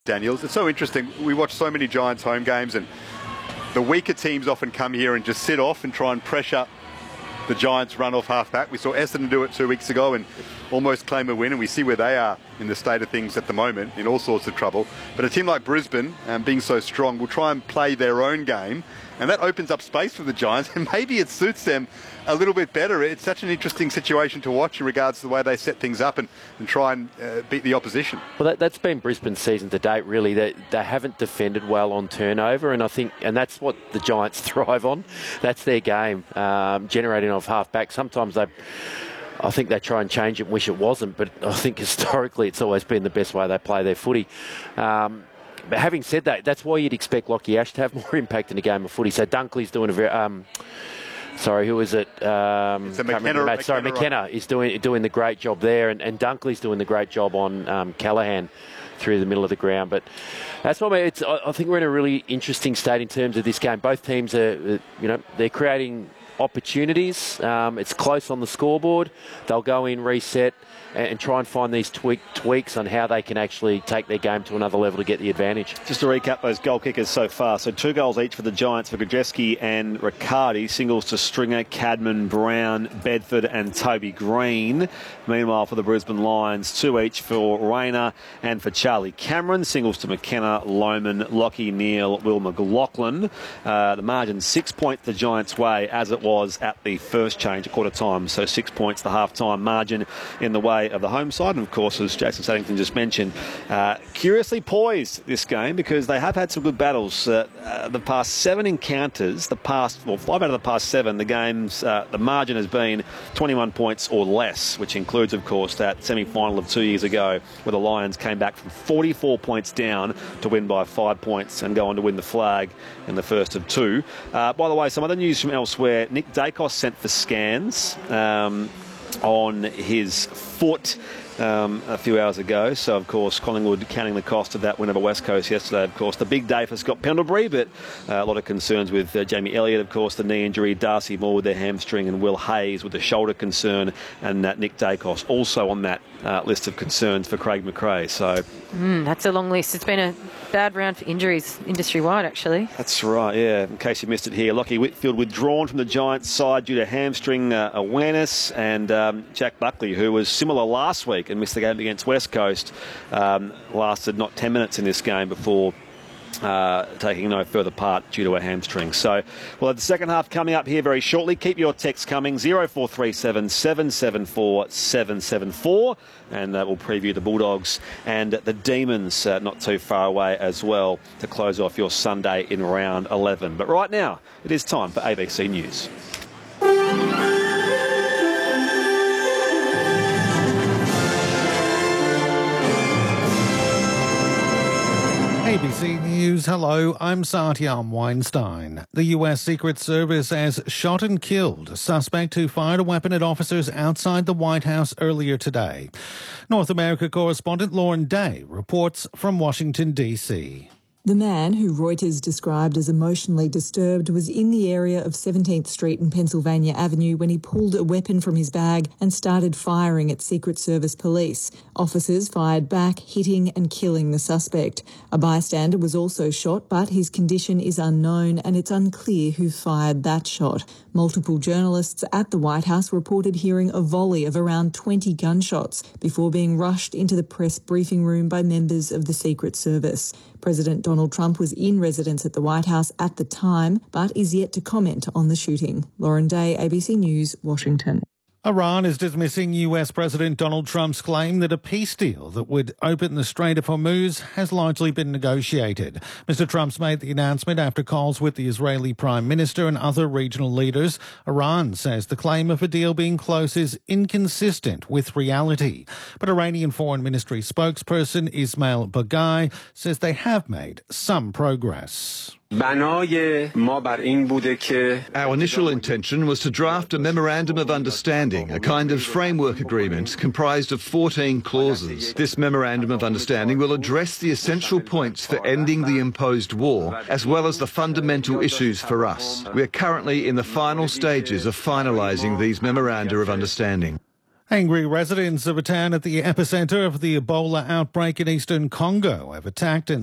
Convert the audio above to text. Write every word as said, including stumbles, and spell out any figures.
Daniels. It's so interesting. We watch so many Giants home games, and the weaker teams often come here and just sit off and try and pressure the Giants run off half-back. We saw Essendon do it two weeks ago and almost claim a win, and we see where they are in the state of things at the moment, in all sorts of trouble. But a team like Brisbane, um, being so strong, will try and play their own game, and that opens up space for the Giants, and maybe it suits them a little bit better. It's such an interesting situation to watch in regards to the way they set things up and, and try and uh, beat the opposition. Well, that, that's been Brisbane's season to date, really. They, they haven't defended well on turnover, and I think, and that's what the Giants thrive on. That's their game, um, generating off half-back. Sometimes they... I think they try and change it and wish it wasn't, but I think historically it's always been the best way they play their footy. Um, but having said that, that's why you'd expect Lachie Ash to have more impact in the game of footy. So Dunkley's doing a very... Um, sorry, who is it? Um, it's a McKenna, McKenna, sorry, McKenna right. is doing doing the great job there, and, and Dunkley's doing the great job on um, Callaghan through the middle of the ground. But that's what I mean. It's, I think we're in a really interesting state in terms of this game. Both teams are, you know, they're creating opportunities. Um, it's close on the scoreboard. They'll go in, reset, and, and try and find these tweak, tweaks on how they can actually take their game to another level to get the advantage. Just to recap those goal kickers so far. So two goals each for the Giants for Grzeski and Riccardi. Singles to Stringer, Cadman, Brown, Bedford and Toby Green. Meanwhile, for the Brisbane Lions, two each for Rayner and for Charlie Cameron. Singles to McKenna, Lohman, Lockie Neal, Will McLaughlin. Uh, the margin six points the Giants' way, as it was was at the first change, a quarter time. So six points, the half-time margin in the way of the home side. And, of course, as Jason Saddington just mentioned, uh, curiously poised this game because they have had some good battles. Uh, uh, the past seven encounters, the past, well, five out of the past seven, the games, uh, the margin has been twenty-one points or less, which includes, of course, that semi-final of two years ago where the Lions came back from forty-four points down to win by five points and go on to win the flag in the first of two. Uh, by the way, some other news from elsewhere. Nick Dacos sent for scans um, on his foot um, a few hours ago. So, of course, Collingwood counting the cost of that win over West Coast yesterday. Of course, the big day for Scott Pendlebury, but uh, a lot of concerns with uh, Jamie Elliott, of course, the knee injury, Darcy Moore with their hamstring, and Will Hayes with the shoulder concern, and uh, Nick Dacos also on that uh, list of concerns for Craig McRae. So mm, that's a long list. It's been a bad round for injuries industry-wide, actually. That's right, yeah. In case you missed it here, Lachie Whitfield withdrawn from the Giants side due to hamstring uh, awareness, and um, Jack Buckley, who was similar last week and missed the game against West Coast, um, lasted not ten minutes in this game before Uh, taking no further part due to a hamstring. So we'll have the second half coming up here very shortly. Keep your texts coming, zero four three seven, seven seven four, seven seven four, and uh, we'll preview the Bulldogs and the Demons uh, not too far away as well to close off your Sunday in round eleven. But right now, it is time for A B C News. A B C News, hello, I'm Satyam Weinstein. The U S Secret Service has shot and killed a suspect who fired a weapon at officers outside the White House earlier today. North America correspondent Lauren Day reports from Washington, D C. The man, who Reuters described as emotionally disturbed, was in the area of seventeenth Street and Pennsylvania Avenue when he pulled a weapon from his bag and started firing at Secret Service police. Officers fired back, hitting and killing the suspect. A bystander was also shot, but his condition is unknown and it's unclear who fired that shot. Multiple journalists at the White House reported hearing a volley of around twenty gunshots before being rushed into the press briefing room by members of the Secret Service. President Donald Trump was in residence at the White House at the time, but is yet to comment on the shooting. Lauren Day, A B C News, Washington. Iran is dismissing U S President Donald Trump's claim that a peace deal that would open the Strait of Hormuz has largely been negotiated. Mister Trump's made the announcement after calls with the Israeli Prime Minister and other regional leaders. Iran says the claim of a deal being close is inconsistent with reality. But Iranian Foreign Ministry spokesperson Ismail Baghai says they have made some progress. Our initial intention was to draft a memorandum of understanding, a kind of framework agreement comprised of fourteen clauses. This memorandum of understanding will address the essential points for ending the imposed war, as well as the fundamental issues for us. We are currently in the final stages of finalising these memoranda of understanding. Angry residents of a town at the epicentre of the Ebola outbreak in eastern Congo have attacked and